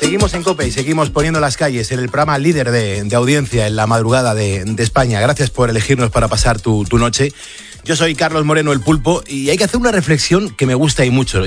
Seguimos en COPE y seguimos poniendo las calles en el programa líder de audiencia en la madrugada de España. Gracias por elegirnos para pasar tu noche. Yo soy Carlos Moreno, el Pulpo, y hay que hacer una reflexión que me gusta y mucho.